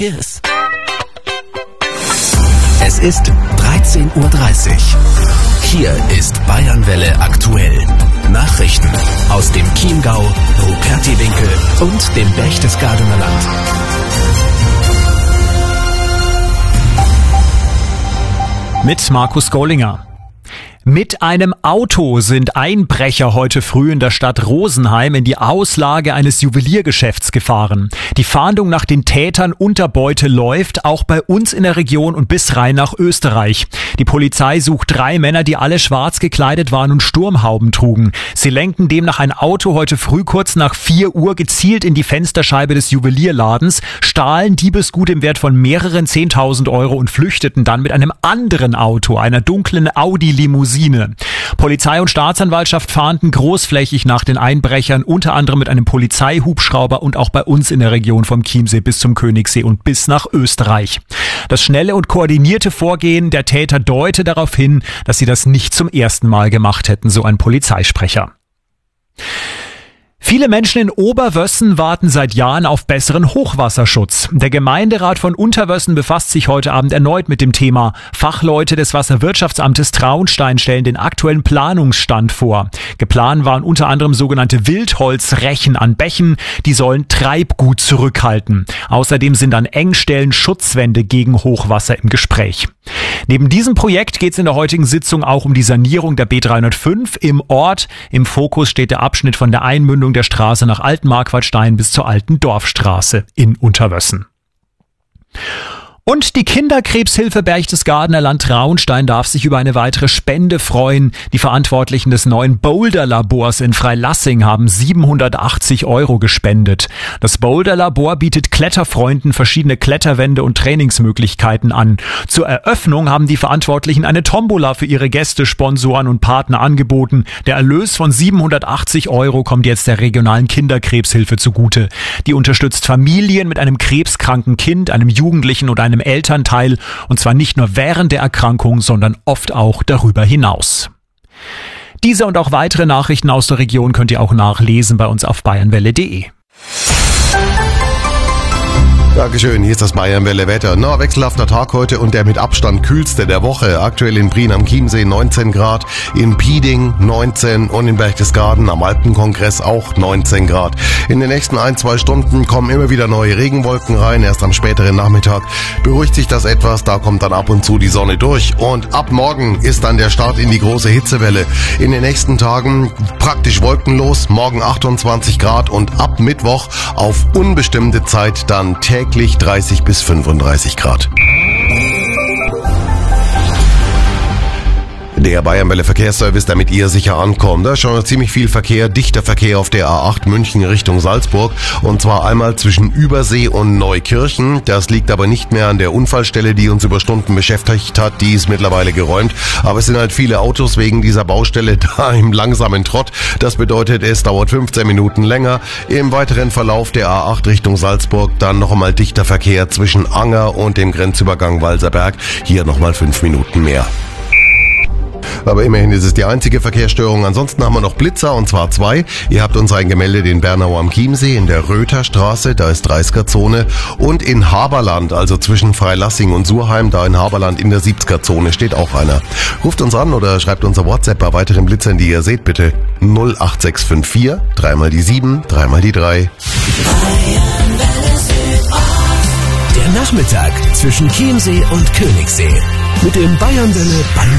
Kiss. Es ist 13:30 Uhr. Hier ist Bayernwelle aktuell. Nachrichten aus dem Chiemgau, Rupertiwinkel und dem Berchtesgadener Land. Mit Markus Gollinger. Mit einem Auto sind Einbrecher heute früh in der Stadt Rosenheim in die Auslage eines Juweliergeschäfts gefahren. Die Fahndung nach den Tätern und der Beute läuft, auch bei uns in der Region und bis rein nach Österreich. Die Polizei sucht 3 Männer, die alle schwarz gekleidet waren und Sturmhauben trugen. Sie lenkten demnach ein Auto heute früh kurz nach 4 Uhr gezielt in die Fensterscheibe des Juwelierladens, stahlen Diebesgut im Wert von mehreren 10.000 Euro und flüchteten dann mit einem anderen Auto, einer dunklen Audi-Limousine. Polizei und Staatsanwaltschaft fahnden großflächig nach den Einbrechern, unter anderem mit einem Polizeihubschrauber und auch bei uns in der Region vom Chiemsee bis zum Königssee und bis nach Österreich. Das schnelle und koordinierte Vorgehen der Täter deute darauf hin, dass sie das nicht zum ersten Mal gemacht hätten, so ein Polizeisprecher. Viele Menschen in Oberwössen warten seit Jahren auf besseren Hochwasserschutz. Der Gemeinderat von Unterwössen befasst sich heute Abend erneut mit dem Thema. Fachleute des Wasserwirtschaftsamtes Traunstein stellen den aktuellen Planungsstand vor. Geplant waren unter anderem sogenannte Wildholzrechen an Bächen, die sollen Treibgut zurückhalten. Außerdem sind an Engstellen Schutzwände gegen Hochwasser im Gespräch. Neben diesem Projekt geht es in der heutigen Sitzung auch um die Sanierung der B305 im Ort. Im Fokus steht der Abschnitt von der Einmündung der Straße nach Altenmarquardstein bis zur Alten Dorfstraße in Unterwössen. Und die Kinderkrebshilfe Berchtesgadener Land Traunstein darf sich über eine weitere Spende freuen. Die Verantwortlichen des neuen Boulder-Labors in Freilassing haben 780 Euro gespendet. Das Boulder-Labor bietet Kletterfreunden verschiedene Kletterwände und Trainingsmöglichkeiten an. Zur Eröffnung haben die Verantwortlichen eine Tombola für ihre Gäste, Sponsoren und Partner angeboten. Der Erlös von 780 Euro kommt jetzt der regionalen Kinderkrebshilfe zugute. Die unterstützt Familien mit einem krebskranken Kind, einem Jugendlichen oder einem Elternteil, und zwar nicht nur während der Erkrankung, sondern oft auch darüber hinaus. Diese und auch weitere Nachrichten aus der Region könnt ihr auch nachlesen bei uns auf bayernwelle.de. Dankeschön, hier ist das Bayernwelle Wetter. Wechselhafter Tag heute und der mit Abstand kühlste der Woche. Aktuell in Prien am Chiemsee 19 Grad, in Pieding 19 und in Berchtesgaden am Alpenkongress auch 19 Grad. In den nächsten 1-2 Stunden kommen immer wieder neue Regenwolken rein. Erst am späteren Nachmittag beruhigt sich das etwas, da kommt dann ab und zu die Sonne durch. Und ab morgen ist dann der Start in die große Hitzewelle. In den nächsten Tagen praktisch wolkenlos, morgen 28 Grad und ab Mittwoch auf unbestimmte Zeit dann täglich 30 bis 35 Grad. Der Bayernwelle Verkehrsservice, damit ihr sicher ankommt. Da ist schon ziemlich viel Verkehr, dichter Verkehr auf der A8 München Richtung Salzburg. Und zwar einmal zwischen Übersee und Neukirchen. Das liegt aber nicht mehr an der Unfallstelle, die uns über Stunden beschäftigt hat. Die ist mittlerweile geräumt. Aber es sind halt viele Autos wegen dieser Baustelle da im langsamen Trott. Das bedeutet, es dauert 15 Minuten länger. Im weiteren Verlauf der A8 Richtung Salzburg dann noch einmal dichter Verkehr zwischen Anger und dem Grenzübergang Walserberg. Hier nochmal 5 Minuten mehr. Aber immerhin ist es die einzige Verkehrsstörung. Ansonsten haben wir noch Blitzer, und zwar 2. Ihr habt uns einen gemeldet in Bernau am Chiemsee, in der Rötherstraße, da ist 30er-Zone. Und in Haberland, also zwischen Freilassing und Surheim, da in Haberland in der 70er-Zone steht auch einer. Ruft uns an oder schreibt unser WhatsApp bei weiteren Blitzern, die ihr seht, bitte 08654 3 mal die 7, 3 mal die 3. Der Nachmittag zwischen Chiemsee und Königssee mit dem Bayernwelle